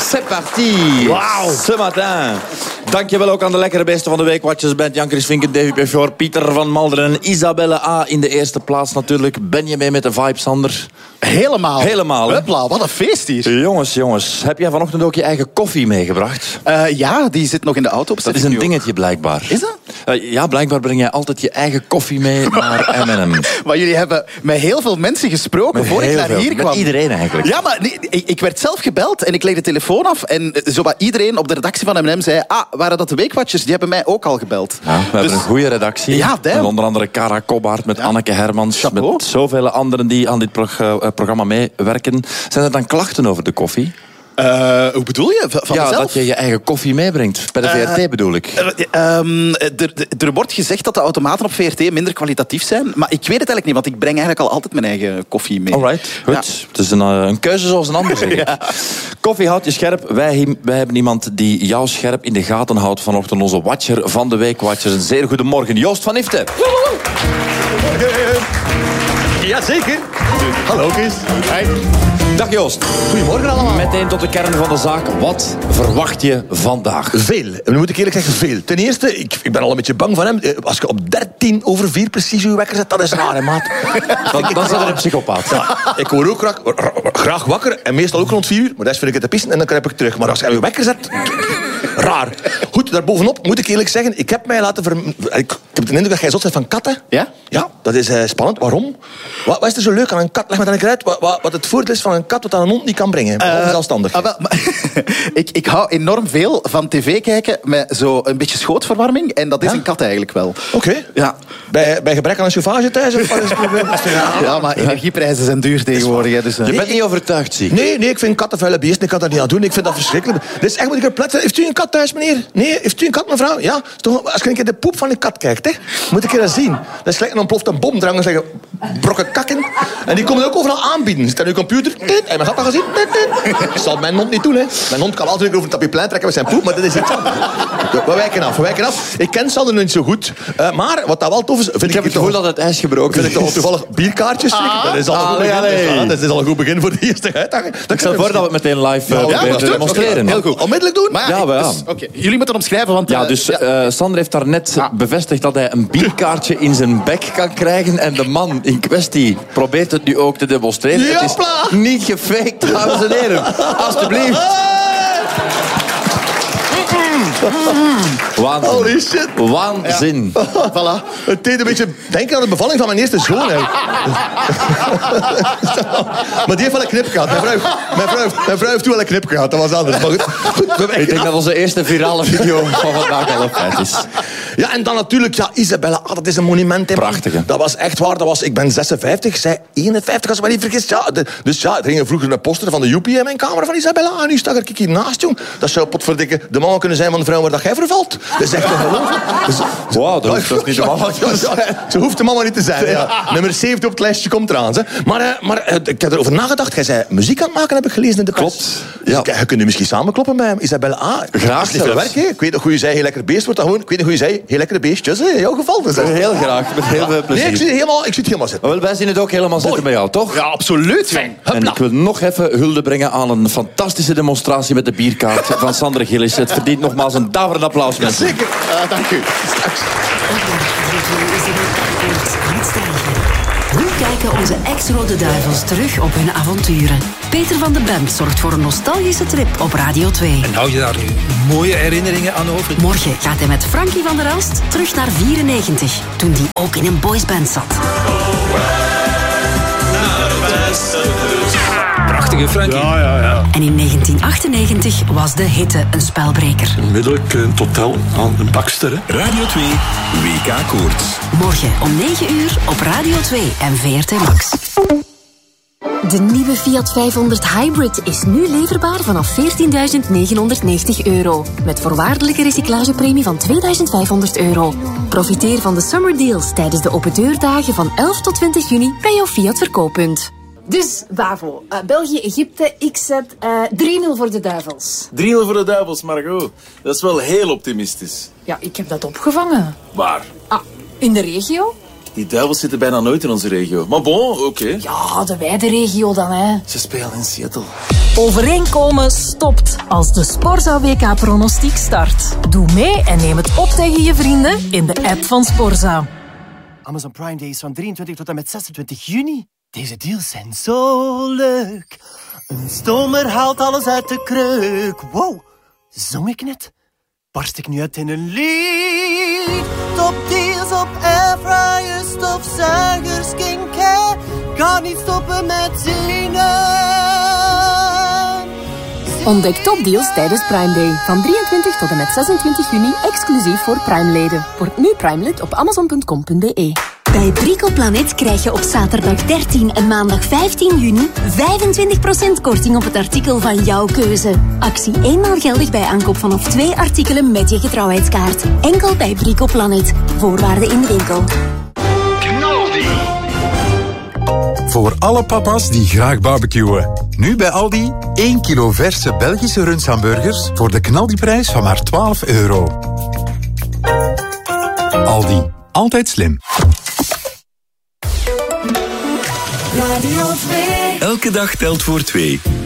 C'est parti. Wauw. Ce matin. Dankjewel ook aan de lekkere beesten van de week. Watjesband, Jan-Chris Vinken, Davy Pefjord, Pieter van Malderen en Isabelle A. in de eerste plaats natuurlijk. Ben je mee met de vibe, Sander? Helemaal. Helemaal, hè? Hupla, wat een feest hier. Jongens. Heb jij vanochtend ook je eigen koffie meegebracht? Ja, die zit nog in de auto. Dat is een dingetje blijkbaar. Is dat? Ja, blijkbaar breng jij altijd je eigen koffie mee naar M&M. Maar jullie hebben met heel veel mensen gesproken voor ik naar hier kwam. Met iedereen eigenlijk. Ja, maar nee, ik werd zelf gebeld en ik legde de telefoon af. En zowat iedereen op de redactie van M&M zei... waren dat de Weekwatchers? Die hebben mij ook al gebeld. Ja, we hebben een goede redactie. Ja, met onder andere Kara Kobbaert, met Anneke Hermans. Chapeau. Met zoveel anderen die aan dit programma meewerken. Zijn er dan klachten over de koffie? Hoe bedoel je? Van ja, mezelf? dat je je eigen koffie meebrengt. Bij de VRT bedoel ik. Er wordt gezegd dat de automaten op VRT minder kwalitatief zijn. Maar ik weet het eigenlijk niet, want ik breng eigenlijk al altijd mijn eigen koffie mee. Alright, goed. Ja. Het is een keuze zoals een ander, zeg ik. Ja. Koffie houdt je scherp. Wij hebben iemand die jou scherp in de gaten houdt vanochtend. Onze watcher van de week. Watcher, een zeer goede morgen. Joost van Ifte. Jazeker. Hallo Chris. Hi. Dag Joost. Goedemorgen allemaal. Meteen tot de kern van de zaak. Wat verwacht je vandaag? Veel. En dan moet ik eerlijk zeggen, veel. Ten eerste, ik ben al een beetje bang van hem. Als je op 4:13 precies je wekker zet, dat is raar, hè, maat. Dan zit er een psychopaat. Ja, ik word ook graag wakker. En meestal ook rond 4 uur. Maar dat is vind ik het te pissen en dan kruip ik terug. Maar als je je wekker zet... Raar. Goed, daarbovenop moet ik eerlijk zeggen... Ik heb mij laten ik heb de indruk dat jij zot bent van katten. Ja? Ja, dat is spannend. Waarom? Wat is er zo leuk aan een kat? Leg me dan een keer uit wat het voordeel is van een kat... wat aan een hond niet kan brengen. Zelfstandig. Ik hou enorm veel van tv kijken met zo een beetje schootverwarming. En dat is een kat eigenlijk wel. Oké. Ja. Bij gebrek aan een chauffage thuis? Of wat is het probleem? Ja, maar energieprijzen zijn duur tegenwoordig. Hè, dus, Je bent niet overtuigd, zie ik. Nee, ik vind katten vuile beesten. Ik kan dat niet aan doen. Ik vind dat verschrikkelijk. Dit is echt wat ik er plat. Heeft u een kat thuis, meneer? Nee, heeft u een kat, mevrouw? Ja. Als je een keer de poep van een kat kijkt, hè, moet ik je dat zien. Dat is gelijk een ontploft een bom. Dan zeggen brokken kakken. En die komen ook overal aanbieden. Zit aan uw computer. En mijn gat al gezien. Dat zal mijn hond niet doen, hè. Mijn hond kan altijd over een tapijtplein trekken met zijn poep, maar dat is iets anders. We wijken af. Ik ken Sander niet zo goed. Maar wat dat wel tof is... Ik heb het gevoel dat het ijs gebroken Vind ik toch toevallig bierkaartjes? Dat is al een goed begin. Dat is al een goed begin voor de eerste uitdaging. Ik stel voor dat we het meteen live demonstreren. Heel goed. Onmiddellijk doen? Maar Ja, wel. dus, jullie moeten omschrijven, want... Ja, dus Sander heeft daarnet bevestigd dat hij een bierkaartje in zijn bek kan krijgen. En de man in kwestie probeert het nu ook te demonstreren. Het is niet gefaked, dames en heren. Alsjeblieft. Waanzin. Holy shit. Waanzin. Ja. Voilà. Het deed een beetje denken aan de bevalling van mijn eerste zoon. Maar die heeft wel een knip gehad. Mijn vrouw heeft toen wel een knip gehad. Dat was anders. Maar goed, Ik denk dat onze eerste virale video van vandaag al op feit is. Ja, en dan natuurlijk, Isabelle, dat is een monument. Prachtige. Dat was echt waar. Ik ben 56, zij 51, als ik me niet vergis. Ja, dus er ging vroeger een poster van de Joepie in mijn kamer van Isabelle. En nu sta ik hier naast, jong. Dat zou potverdikke de mama kunnen zijn van de vrouw waar dat jij vervalt. Dat is echt ongelooflijk. Wauw, dat hoeft niet de mama te zijn. Ze hoeft de mama niet te zijn. Ja. Nummer 70 op het lijstje komt eraan. Hè. Maar ik heb erover nagedacht. Jij zei muziek aan het maken, heb ik gelezen in de pers. Klopt. Ja. Dus, je kunt nu misschien samenkloppen bij Isabelle A. Graag Dat is niet veel werk, hè. Ik weet nog hoe je zei, heel lekker beest wordt dat gewoon. Ik weet nog hoe je zei, heel lekkere beestjes. In jouw geval. Dus Heel graag, met heel veel plezier. Nee, ik zie het helemaal zitten. Wel, wij zien het ook helemaal zitten bij jou, toch? Ja, absoluut. En ik wil nog even hulde brengen aan een fantastische demonstratie met de bierkaart van Sander Gillis. Het verdient nogmaals een daverend applaus, mensen. Zeker. Dank u. Straks. Hoe kijken onze ex-Rode Duivels terug op hun avonturen? Peter van de Bemt zorgt voor een nostalgische trip op Radio 2. En hou je daar nu mooie herinneringen aan over? Morgen gaat hij met Frankie van der Elst terug naar 94, toen die ook in een boysband zat. Prachtige Frankie. Ja. En in 1998 was de hitte een spelbreker. Onmiddellijk een totaal aan een bakster. Hè. Radio 2, WK Koorts. Morgen om 9 uur op Radio 2 en VRT Max. De nieuwe Fiat 500 Hybrid is nu leverbaar vanaf €14.990. Met voorwaardelijke recyclagepremie van €2.500. Profiteer van de summer deals tijdens de open deurdagen van 11 tot 20 juni bij jouw Fiat verkooppunt. Dus, Bavo, België-Egypte, ik zet 3-0 voor de Duivels. 3-0 voor de Duivels, Margot. Dat is wel heel optimistisch. Ja, ik heb dat opgevangen. Waar? In de regio. Die duivels zitten bijna nooit in onze regio. Maar bon, oké. Ja, de wijde regio dan, hè. Ze spelen in Seattle. Overeenkomen stopt als de Sporza WK-pronostiek start. Doe mee en neem het op tegen je vrienden in de app van Sporza. Amazon Prime Day is van 23 tot en met 26 juni. Deze deals zijn zo leuk. Een stomer haalt alles uit de kreuk. Wow, zong ik net? Barst ik nu uit in een lied? Top deals op airfryers, stofzuigers, skincare. Kan niet stoppen met zingen. Ontdek topdeals tijdens Prime Day. Van 23 tot en met 26 juni exclusief voor Prime-leden. Word nu Prime-lid op amazon.com.be. Bij Bricoplanet krijg je op zaterdag 13 en maandag 15 juni 25% korting op het artikel van jouw keuze. Actie eenmaal geldig bij aankoop vanaf 2 artikelen met je getrouwheidskaart. Enkel bij Bricoplanet. Voorwaarden in de winkel. Voor alle papa's die graag barbecuen. Nu bij Aldi 1 kilo verse Belgische rundshamburgers voor de knaldiprijs van maar €12. Aldi, altijd slim. Elke dag telt voor 2.